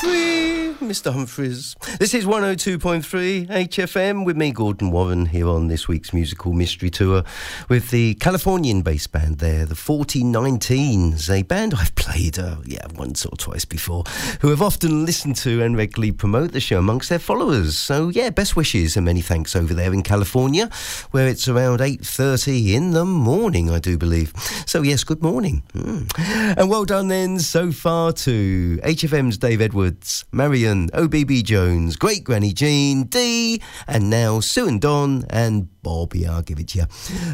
Humphrey, Mr. Humphreys. This is 102.3 HFM with me, Gordon Warren, here on this week's musical mystery tour with the Californian-based band there, the 4019s, a band I've played, once or twice before, who have often listened to and regularly promote the show amongst their followers. So, best wishes and many thanks over there in California, where it's around 8:30 in the morning, I do believe. So, yes, good morning. And well done then so far to HFM's Dave Edwards, Marion, OBB Jones, Great Granny Jean, Dee, and now Sue and Don and Bobby, I'll give it to you.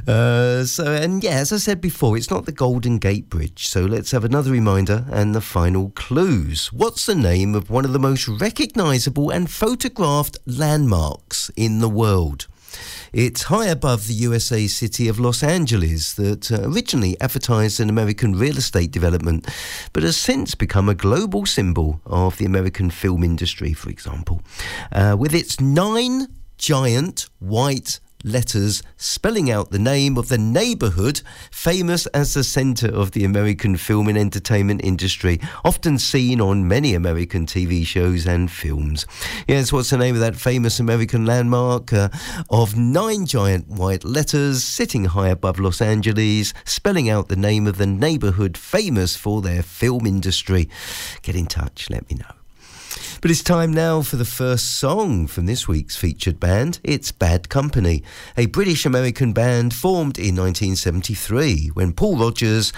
As I said before, it's not the Golden Gate Bridge, so let's have another reminder and the final clues. What's the name of one of the most recognisable and photographed landmarks in the world? It's high above the USA city of Los Angeles that originally advertised an American real estate development, but has since become a global symbol of the American film industry, for example. With its 9 giant white letters spelling out the name of the neighbourhood famous as the centre of the American film and entertainment industry, often seen on many American TV shows and films. Yes, what's the name of that famous American landmark of 9 giant white letters sitting high above Los Angeles, spelling out the name of the neighbourhood famous for their film industry? Get in touch, let me know. But it's time now for the first song from this week's featured band. It's Bad Company, a British-American band formed in 1973 when Paul Rodgers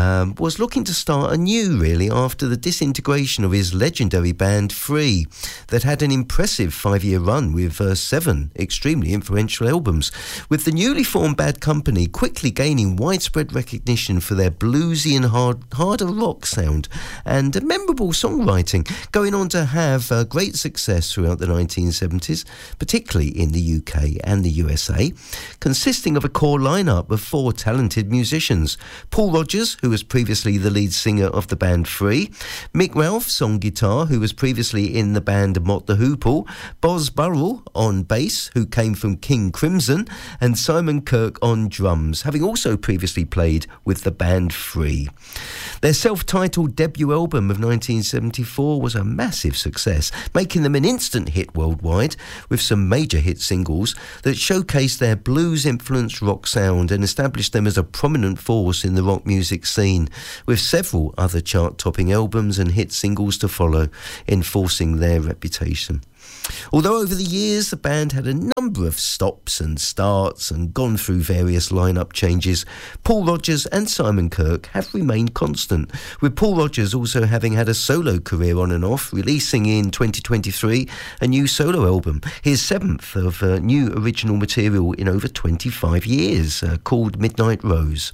was looking to start anew, really, after the disintegration of his legendary band Free that had an impressive 5-year run with 7 extremely influential albums, with the newly formed Bad Company quickly gaining widespread recognition for their bluesy and harder rock sound and memorable songwriting, going on to have great success throughout the 1970s, particularly in the UK and the USA, consisting of a core lineup of 4 talented musicians. Paul Rodgers, who was previously the lead singer of the band Free, Mick Ralphs on guitar, who was previously in the band Mott the Hoople, Boz Burrell on bass, who came from King Crimson, and Simon Kirke on drums, having also previously played with the band Free. Their self-titled debut album of 1974 was a massive success, making them an instant hit worldwide, with some major hit singles that showcased their blues-influenced rock sound and established them as a prominent force in the rock music scene, with several other chart-topping albums and hit singles to follow, enforcing their reputation. Although over the years the band had a number of stops and starts and gone through various lineup changes, Paul Rodgers and Simon Kirke have remained constant, with Paul Rodgers also having had a solo career on and off, releasing in 2023 a new solo album, his 7th of new original material in over 25 years, called Midnight Rose.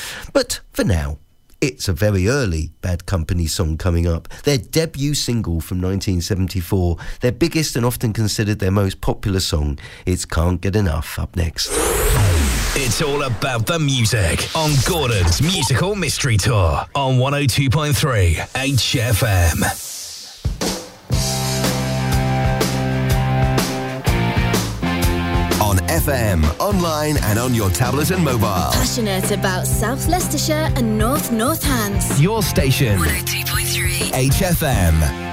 But for now, it's a very early Bad Company song coming up. Their debut single from 1974, their biggest and often considered their most popular song. It's Can't Get Enough, up next. It's all about the music on Gordon's Musical Mystery Tour on 102.3 HFM. FM, online and on your tablet and mobile. Passionate about South Leicestershire and North Northants. Your station. 102.3 HFM.